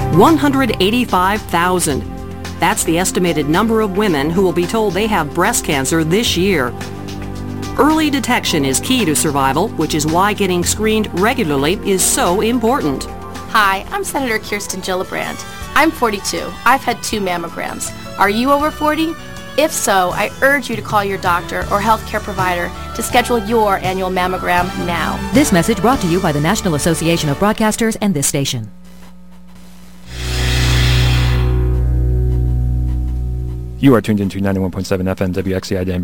185,000. That's the estimated number of women who will be told they have breast cancer this year. Early detection is key to survival, which is why getting screened regularly is so important. Hi, I'm Senator Kirsten Gillibrand. I'm 42. I've had 2 mammograms. Are you over 40? If so, I urge you to call your doctor or healthcare provider to schedule your annual mammogram now. This message brought to you by the National Association of Broadcasters and this station. You are tuned into 91.7 FM WXCI